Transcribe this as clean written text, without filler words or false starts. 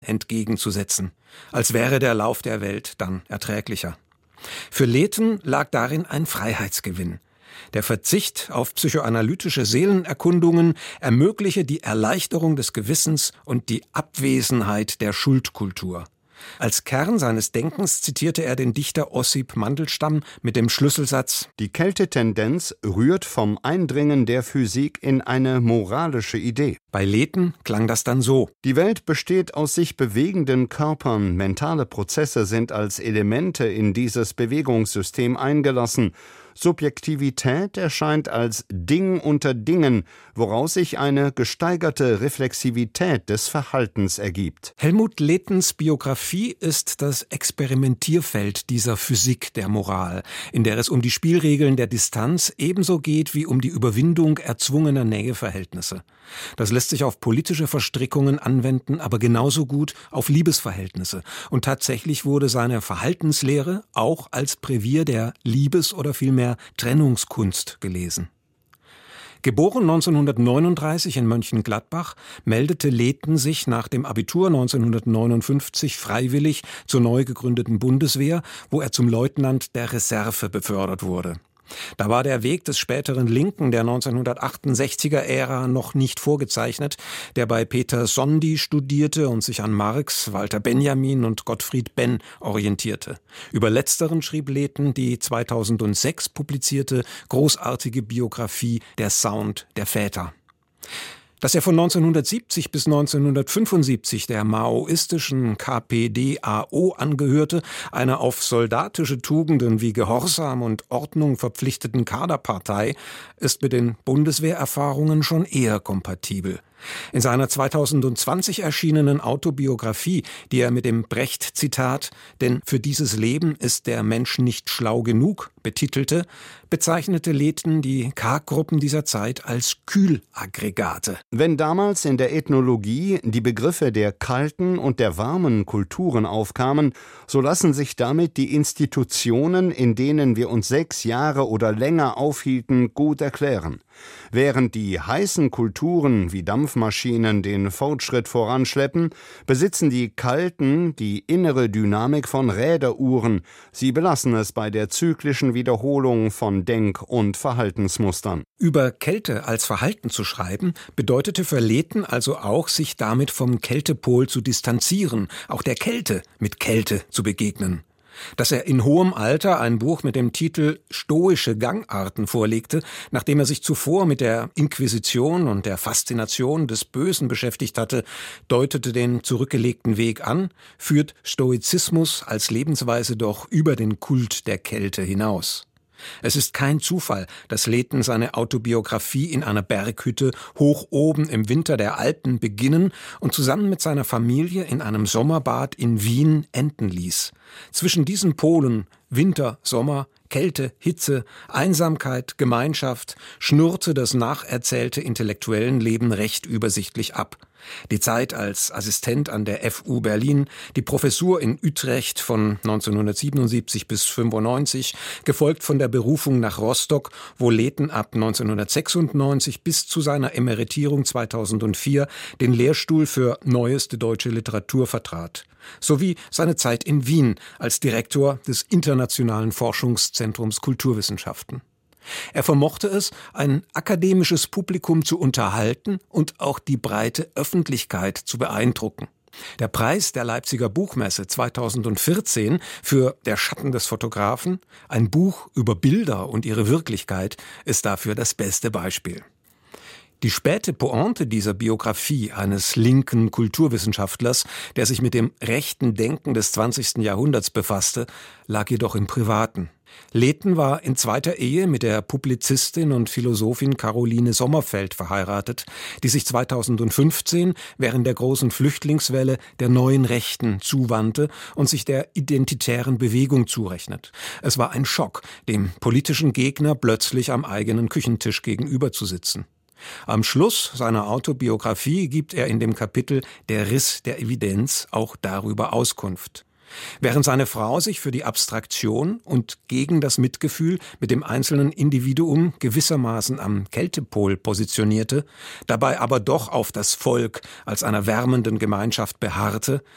entgegenzusetzen, als wäre der Lauf der Welt dann erträglicher. Für Leten lag darin ein Freiheitsgewinn. Der Verzicht auf psychoanalytische Seelenerkundungen ermögliche die Erleichterung des Gewissens und die Abwesenheit der Schuldkultur. Als Kern seines Denkens zitierte er den Dichter Ossip Mandelstam mit dem Schlüsselsatz: Die Kältetendenz rührt vom Eindringen der Physik in eine moralische Idee. Bei Leten klang das dann so: Die Welt besteht aus sich bewegenden Körpern, mentale Prozesse sind als Elemente in dieses Bewegungssystem eingelassen. Subjektivität erscheint als Ding unter Dingen, woraus sich eine gesteigerte Reflexivität des Verhaltens ergibt. Helmut Letens Biografie ist das Experimentierfeld dieser Physik der Moral, in der es um die Spielregeln der Distanz ebenso geht wie um die Überwindung erzwungener Näheverhältnisse. Das lässt sich auf politische Verstrickungen anwenden, aber genauso gut auf Liebesverhältnisse. Und tatsächlich wurde seine Verhaltenslehre auch als Brevier der Liebes- oder vielmehr Trennungskunst gelesen. Geboren 1939 in Mönchengladbach, meldete Leten sich nach dem Abitur 1959 freiwillig zur neu gegründeten Bundeswehr, wo er zum Leutnant der Reserve befördert wurde. Da war der Weg des späteren Linken der 1968er-Ära noch nicht vorgezeichnet, der bei Peter Sondy studierte und sich an Marx, Walter Benjamin und Gottfried Benn orientierte. Über letzteren schrieb Leten die 2006 publizierte großartige Biografie Der Sound der Väter. Dass er von 1970 bis 1975 der maoistischen KPDAO angehörte, einer auf soldatische Tugenden wie Gehorsam und Ordnung verpflichteten Kaderpartei, ist mit den Bundeswehrerfahrungen schon eher kompatibel. In seiner 2020 erschienenen Autobiografie, die er mit dem Brecht-Zitat »Denn für dieses Leben ist der Mensch nicht schlau genug« betitelte, bezeichnete Leten die K-Gruppen dieser Zeit als Kühlaggregate. Wenn damals in der Ethnologie die Begriffe der kalten und der warmen Kulturen aufkamen, so lassen sich damit die Institutionen, in denen wir uns 6 Jahre oder länger aufhielten, gut erklären. Während die heißen Kulturen wie Dampfmaschinen den Fortschritt voranschleppen, besitzen die kalten die innere Dynamik von Räderuhren. Sie belassen es bei der zyklischen Wiederholung von Denk- und Verhaltensmustern. Über Kälte als Verhalten zu schreiben, bedeutete für Leten also auch, sich damit vom Kältepol zu distanzieren, auch der Kälte mit Kälte zu begegnen. Dass er in hohem Alter ein Buch mit dem Titel »Stoische Gangarten« vorlegte, nachdem er sich zuvor mit der Inquisition und der Faszination des Bösen beschäftigt hatte, deutete den zurückgelegten Weg an, führt Stoizismus als Lebensweise doch über den Kult der Kälte hinaus. Es ist kein Zufall, dass Leten seine Autobiografie in einer Berghütte hoch oben im Winter der Alpen beginnen und zusammen mit seiner Familie in einem Sommerbad in Wien enden ließ. Zwischen diesen Polen Winter, Sommer, Kälte, Hitze, Einsamkeit, Gemeinschaft schnurrte das nacherzählte intellektuellen Leben recht übersichtlich ab. Die Zeit als Assistent an der FU Berlin, die Professur in Utrecht von 1977 bis 1995, gefolgt von der Berufung nach Rostock, wo Leten ab 1996 bis zu seiner Emeritierung 2004 den Lehrstuhl für neueste deutsche Literatur vertrat, sowie seine Zeit in Wien als Direktor des Internationalen Forschungszentrums Kulturwissenschaften. Er vermochte es, ein akademisches Publikum zu unterhalten und auch die breite Öffentlichkeit zu beeindrucken. Der Preis der Leipziger Buchmesse 2014 für Der Schatten des Fotografen, ein Buch über Bilder und ihre Wirklichkeit, ist dafür das beste Beispiel. Die späte Pointe dieser Biografie eines linken Kulturwissenschaftlers, der sich mit dem rechten Denken des 20. Jahrhunderts befasste, lag jedoch im Privaten. Leten war in zweiter Ehe mit der Publizistin und Philosophin Caroline Sommerfeld verheiratet, die sich 2015 während der großen Flüchtlingswelle der neuen Rechten zuwandte und sich der identitären Bewegung zurechnet. Es war ein Schock, dem politischen Gegner plötzlich am eigenen Küchentisch gegenüber zu sitzen. Am Schluss seiner Autobiografie gibt er in dem Kapitel »Der Riss der Evidenz« auch darüber Auskunft. Während seine Frau sich für die Abstraktion und gegen das Mitgefühl mit dem einzelnen Individuum gewissermaßen am Kältepol positionierte, dabei aber doch auf das Volk als einer wärmenden Gemeinschaft beharrte,